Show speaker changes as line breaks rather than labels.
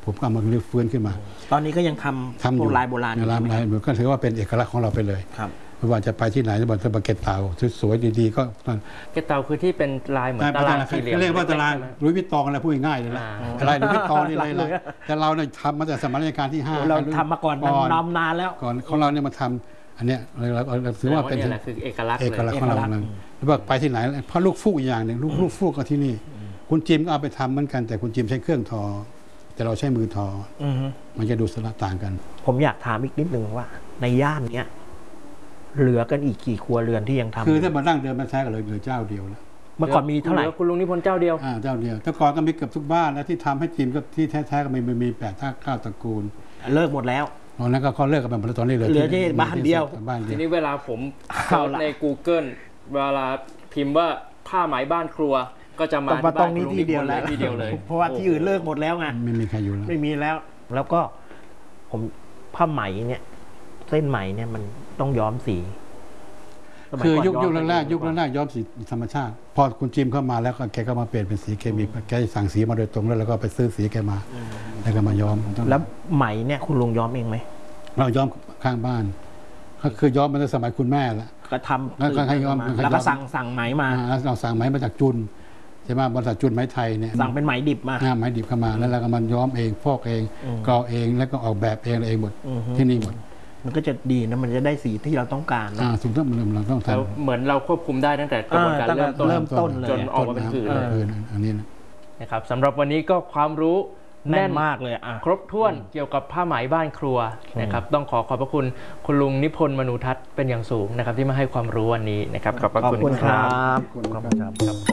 ผมก็เอามาเรื้อฟื้นขึ้นมา
ตอนนี้ก็ยังทำพวกลายโบราณ
ลายก็ถือว่าเป็นเอกลักษณ์ของเราไปเลย
ครับ
ไม่ว่าจะไปที่ไหนจะบอกจะเก็ตเต่าสวยๆดีๆก็
เก็ตเต่าคือที่เป็นลายเหมือนตารางสี่เหลี่ยม
เรียกว่าตารางลุยวิตตองอะไรพูดง่ายๆเลยนะอะไรลุยวิตตองนี่เลยแต่เราเนี่ยทำมาแต่สมัยรัชกาลที่5
เราทำมาก่อนนานแล้ว
ก่อนของเราเนี่ยมาทำอันเนี้ยเราถือว่าเป็น
คือเอกลักษณ์
ของเราแล้วว่าไปที่ไหนเพราะลูกฟูกอย่างหนึ่งลูกฟูกก็ที่นี่คุณจิมก็เอาไปทำเหมือนกันแต่คุณจิมใช้เครื่องทอแต่เราใช้มือทอมันจะดูสลับต่างกัน
ผมอยากถามอีกนิดนึงว่าในย่านเนี้ยเหลือกันอีกกี่ครัวเรือนที่ยังทำ
คือถ้ามานั่งเดินมาใช้กันเลยเหลือเจ้าเดียวแล้ว
เมื่อก่อนมีเท่าไหร่
คุณลุงนิพนธ์เจ้าเดียว
เจ้าเดียวแต่ก่อนก็มีเกือบทุกบ้านแล้วที่ทำให้จิมก็ที่แท้ๆก็มี8-9 ตระกูล
เลิกหมดแล้ว
ตอนนั้นก็เขาเลิกกันไปตอนนี้เห
ลือที่บ้านเดียว
ทีนี้เวลาผมเข้าใน Google เวลาพิมพ์ว่าผ้าไหมบ้านครัวก็จะมา
ตรงนี้ที่เดียวเลยเพราะว่าที่อื่นเลิกหมดแล้วไง
ไม่มีใครอยู่แล้ว
ไม่มีแล้วก็ผมผ้าไหมเนี่ยเส้นไหมเนี่ยมันต้องย้อมสี
คือยุคแรกย้อมสีธรรมชาติพอคุณจิมเข้ามาแล้วแกก็มาเปลี่ยนเป็นสีเคมีแกสั่งสีมาโดยตรงแล้วก็ไปซื้อสีแกมาแล้วก็มาย้อม
แล้วไหมเนี่ยคุณลุงย้อมเองไหม
เราย้อมข้างบ้านก็คือย้อมมาตั้งสมัยคุณแม่แล้ว
ก็ทำแล้วก็ย้อมแล้วก็สั่งไหมมา
เราสั่งไหมมาจากจุนใช่ไหมบริษัทจุนไหมไทยเนี่ย
สั่งเป็นไหมดิบมา
ไหมดิบเข้ามาแล้วเราก็มันย้อมเองฟอกเองกรอเองแล้วก็ออกแบบเองหมดที่นี่หมด
มันก็จะดีนะมันจะได้สีที่เราต้องการ
ถูกต้องเราต้องทำ
เหมือนเราควบคุมได้ตั้งแต่กระบวนการเริ่มต้นจนออกมาเป็นผืน
อันนี้
นะครับสำหรับวันนี้ก็ความรู้
แน่นมากเลย
ครบถ้วนเกี่ยวกับผ้าไหมบ้านครัวนะครับต้องขอบพระคุณคุณลุงนิพนธ์มนูทัศน์เป็นอย่างสูงนะครับที่มาให้ความรู้วันนี้นะครับขอบพระคุณ
ครับ